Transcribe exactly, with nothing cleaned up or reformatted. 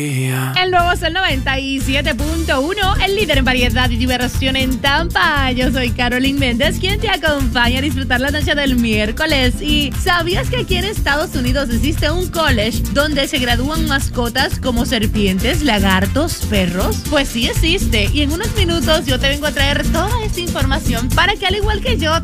El nuevo Sol noventa y siete punto uno, el líder en variedad y diversión en Tampa. Yo soy Carolyn Méndez, quien te acompaña a disfrutar la noche del miércoles. ¿Y sabías que aquí en Estados Unidos existe un college donde se gradúan mascotas como serpientes, lagartos, perros? Pues sí existe. Y en unos minutos yo te vengo a traer toda esta información para que, al igual que yo,